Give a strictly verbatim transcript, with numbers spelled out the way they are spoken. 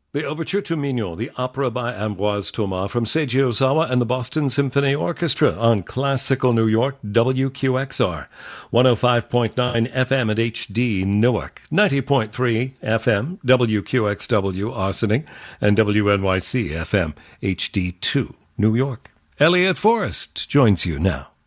The Overture to Mignon, the opera by Ambroise Thomas from Seiji Ozawa and the Boston Symphony Orchestra on Classical New York, W Q X R, one oh five point nine F M at H D Newark, ninety point three F M, W Q X W Austining, and W N Y C F M, H D two New York. Elliot Forrest joins you now.